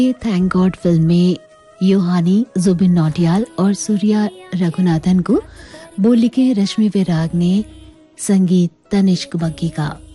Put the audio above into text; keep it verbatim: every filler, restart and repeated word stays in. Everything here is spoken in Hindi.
ये थैंक गॉड फिल्म में योहानी, जुबिन नौटियाल और सूर्या रघुनाथन को बोल लिखे रश्मि विराग ने, संगीत तनिष्क बग्गी का।